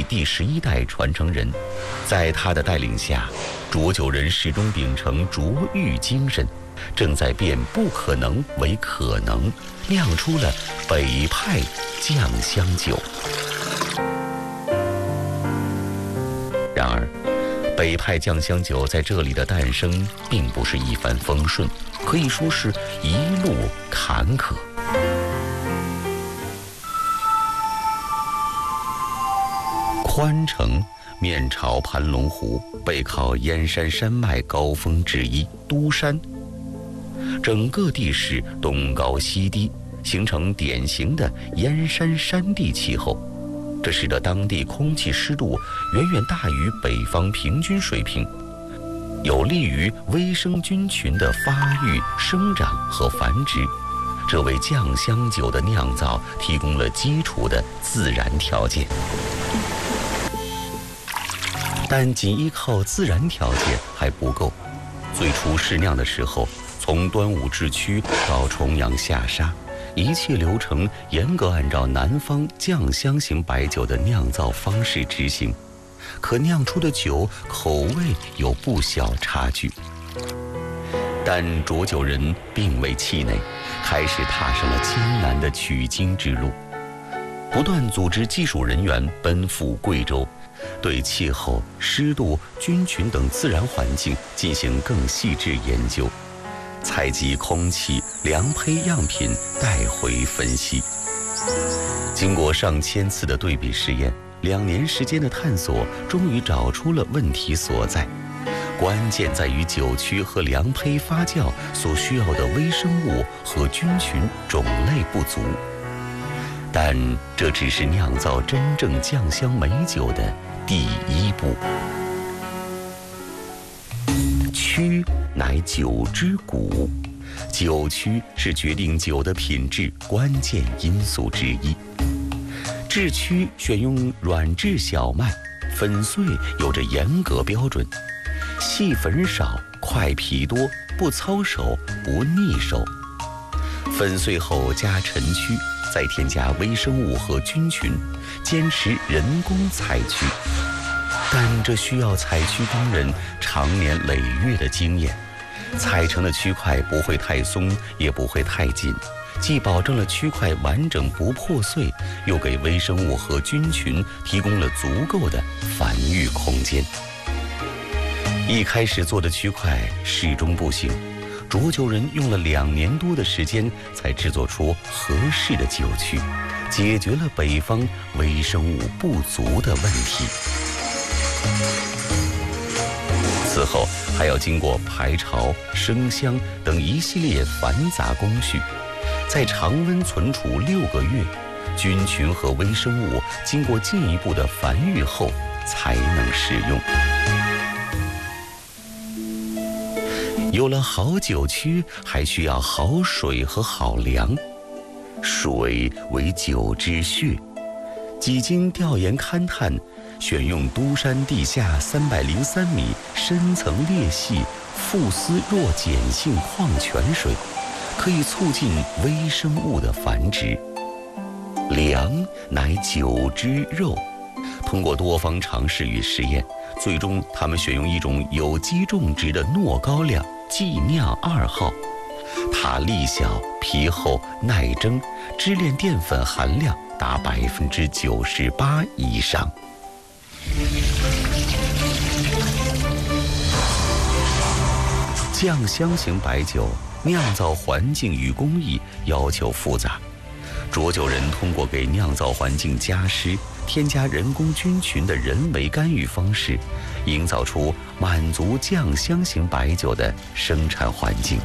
第11代传承人，在他的带领下，浊酒人始终秉承卓越精神，正在变不可能为可能，酿出了北派酱香酒。然而，北派酱香酒在这里的诞生并不是一帆风顺，可以说是一路坎坷。宽城面朝盘龙湖，背靠燕山山脉高峰之一都山，整个地势东高西低，形成典型的燕山山地气候，这使得当地空气湿度远远大于北方平均水平，有利于微生菌群的发育、生长和繁殖，这为酱香酒的酿造提供了基础的自然条件。但仅依靠自然条件还不够。最初试酿的时候，从端午制曲到重阳下沙，一切流程严格按照南方酱香型白酒的酿造方式执行，可酿出的酒口味有不小差距。但浊酒人并未气馁，开始踏上了艰难的取经之路，不断组织技术人员奔赴贵州，对气候、湿度、菌群等自然环境进行更细致研究，采集空气、量胚样品带回分析。经过上千次的对比试验，2年时间的探索，终于找出了问题所在。关键在于酒曲和量胚发酵所需要的微生物和菌群种类不足。但这只是酿造真正酱香美酒的第一步。曲乃酒之骨，酒曲是决定酒的品质关键因素之一。制曲选用软质小麦，粉碎有着严格标准，细粉少，快皮多，不操手，不腻手。粉碎后加陈曲，再添加微生物和菌群，坚持人工采曲。但这需要采曲工人长年累月的经验，采成的曲块不会太松，也不会太紧，既保证了曲块完整不破碎，又给微生物和菌群提供了足够的繁育空间。一开始做的曲块始终不行，浊酒人用了2年多的时间才制作出合适的酒曲，解决了北方微生物不足的问题。此后还要经过排巢、生香等一系列繁杂工序，在常温存储6个月，菌群和微生物经过进一步的繁育后才能使用。有了好酒曲，还需要好水和好粮。水为酒之血，几经调研勘探，选用都山地下303米深层裂隙富斯弱碱性矿泉水，可以促进微生物的繁殖。粮乃酒之肉，通过多方尝试与实验，最终他们选用一种有机种植的糯高粱计酿2号，它粒小、皮厚、耐蒸，支链淀粉含量达98%以上。酱香型白酒酿造环境与工艺要求复杂，浊酒人通过给酿造环境加湿、添加人工菌群的人为干预方式，营造出满足酱香型白酒的生产环境。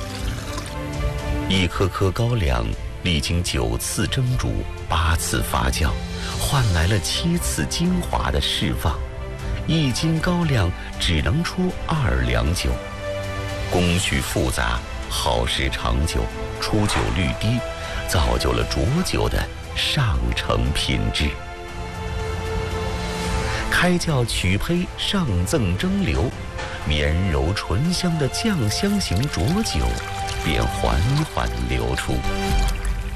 一颗颗高粱历经9次蒸煮、8次发酵，换来了7次精华的释放。1斤高粱只能出2两酒，工序复杂，耗时长久，出酒率低，造就了浊酒的上乘品质。开窖取胚，上赠蒸馏，绵柔醇香的酱香型浊酒便缓缓流出。